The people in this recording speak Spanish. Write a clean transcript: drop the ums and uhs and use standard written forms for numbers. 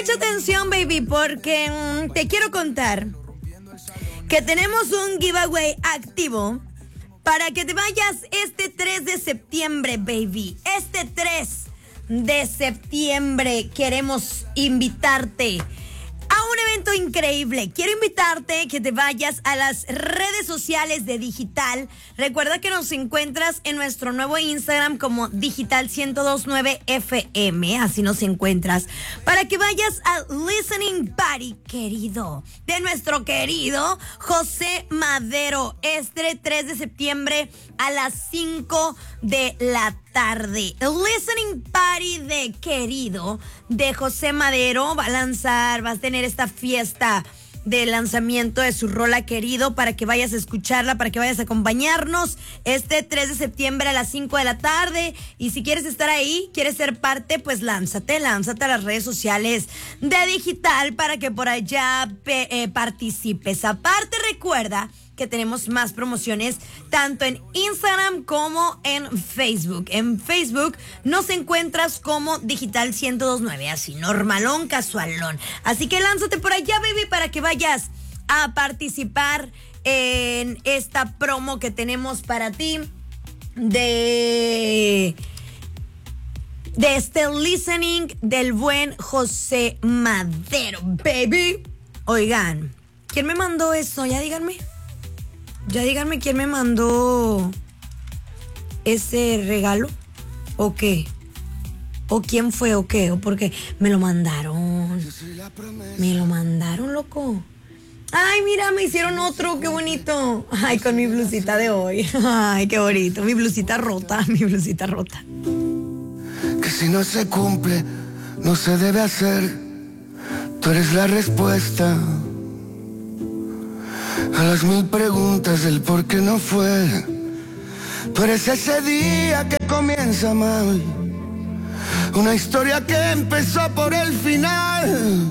mucha atención, baby, porque te quiero contar que tenemos un giveaway activo para que te vayas este 3 de septiembre, baby. Este 3 de septiembre queremos invitarte a un evento increíble. Quiero invitarte que te vayas a las redes sociales de Digital. Recuerda que nos encuentras en nuestro nuevo Instagram como Digital1029FM. Así nos encuentras. Para que vayas al Listening Party, querido, de nuestro querido José Madero. Este 3 de septiembre a las 5 de la tarde. El Listening Party de querido de José Madero va a lanzar, va a tener esta fiesta de lanzamiento de su rola querido para que vayas a escucharla, para que vayas a acompañarnos este 3 de septiembre a las 5 de la tarde. Y si quieres estar ahí, quieres ser parte, pues lánzate a las redes sociales de Digital para que por allá participes. Aparte, recuerda que tenemos más promociones tanto en Instagram como en Facebook. En Facebook nos encuentras como Digital 1029, así normalón, casualón. Así que lánzate por allá, baby, para que vayas a participar en esta promo que tenemos para ti de este listening del buen José Madero, baby. Oigan, ¿quién me mandó esto? Ya díganme quién me mandó ese regalo, o qué, o quién fue, o qué, o porque me lo mandaron, loco. Ay, mira, me hicieron otro, qué bonito. Ay, con mi blusita de hoy. Ay, qué bonito, mi blusita rota. Que si no se cumple, no se debe hacer. Tú eres la respuesta a las 1000 preguntas del por qué no fue. Tú eres ese día que comienza mal, una historia que empezó por el final.